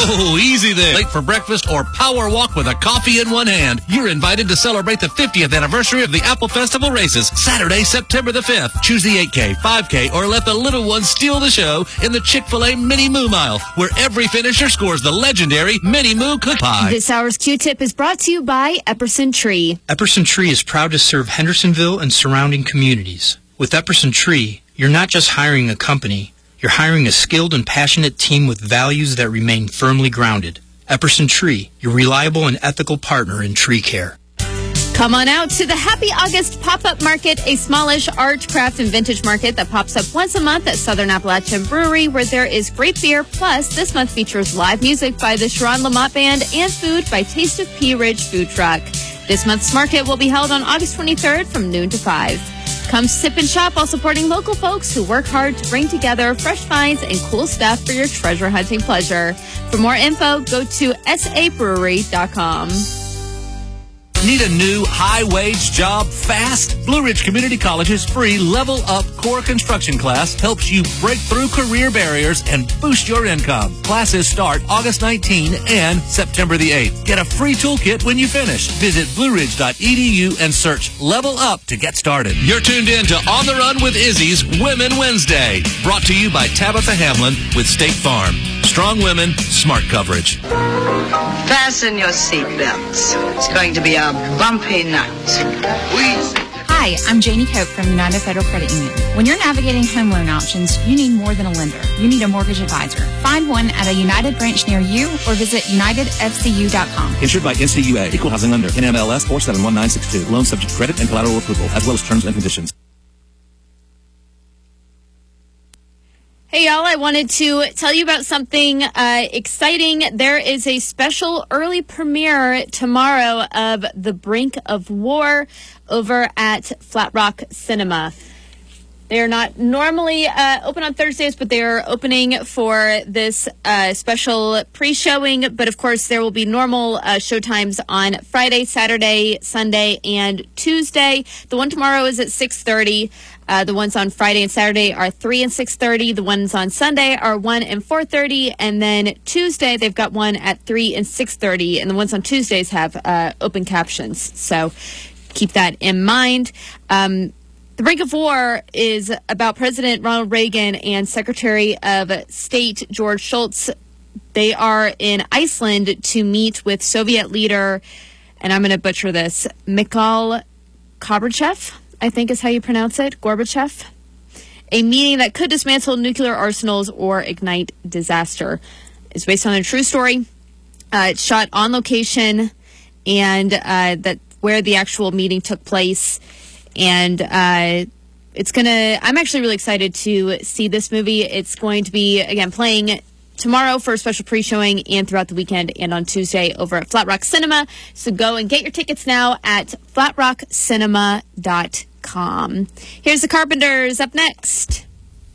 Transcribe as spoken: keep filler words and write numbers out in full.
Oh, easy there. Late for breakfast or power walk with a coffee in one hand. You're invited to celebrate the fiftieth anniversary of the Apple Festival races, Saturday, September the fifth. Choose the eight K, five K, or let the little ones steal the show in the Chick-fil-A Mini Moo Mile, where every finisher scores the legendary Mini Moo Cookie Pie. This hour's Q-Tip is brought to you by Epperson Tree. Epperson Tree is proud to serve Hendersonville and surrounding communities. With Epperson Tree, you're not just hiring a company, you're hiring a skilled and passionate team with values that remain firmly grounded. Epperson Tree, your reliable and ethical partner in tree care. Come on out to the Happy August Pop-Up Market, a smallish art, craft, and vintage market that pops up once a month at Southern Appalachian Brewery, where there is great beer. Plus, this month features live music by the Sharon Lamont Band and food by Taste of Pea Ridge Food Truck. This month's market will be held on August twenty-third from noon to five. Come sip and shop while supporting local folks who work hard to bring together fresh finds and cool stuff for your treasure hunting pleasure. For more info, go to s a brewery dot com. Need a new high-wage job fast? Blue Ridge Community College's free Level Up Core Construction class helps you break through career barriers and boost your income. Classes start August nineteenth and September the eighth. Get a free toolkit when you finish. Visit blue ridge dot e d u and search Level Up to get started. You're tuned in to On the Run with Izzy's Women Wednesday, brought to you by Tabitha Hamlin with State Farm. Strong women, smart coverage. Fasten your seatbelts. It's going to be a bumpy night. Hi, I'm Janie Cope from United Federal Credit Union. When you're navigating home loan options, you need more than a lender. You need a mortgage advisor. Find one at a United branch near you or visit united f c u dot com. Insured by N C U A, Equal Housing Lender, N M L S four seven one nine six two. Loan subject to credit and collateral approval, as well as terms and conditions. Hey, y'all, I wanted to tell you about something uh, exciting. There is a special early premiere tomorrow of The Brink of War over at Flat Rock Cinema. They are not normally uh, open on Thursdays, but they are opening for this uh, special pre-showing. But, of course, there will be normal uh, showtimes on Friday, Saturday, Sunday, and Tuesday. The one tomorrow is at six thirty. Uh, the ones on Friday and Saturday are three and six thirty. The ones on Sunday are one and four thirty. And then Tuesday, they've got one at three and six thirty. And the ones on Tuesdays have uh, open captions. So keep that in mind. Um, The Brink of War is about President Ronald Reagan and Secretary of State George Shultz. They are in Iceland to meet with Soviet leader, and I'm going to butcher this, Mikhail Gorbachev, I think is how you pronounce it, Gorbachev. A meeting that could dismantle nuclear arsenals or ignite disaster. It's based on a true story. Uh, it's shot on location, and uh, that where the actual meeting took place. And uh, it's going to, I'm actually really excited to see this movie. It's going to be, again, playing tomorrow for a special pre-showing and throughout the weekend and on Tuesday over at Flat Rock Cinema. So go and get your tickets now at flat rock cinema dot com. Here's the Carpenters up next.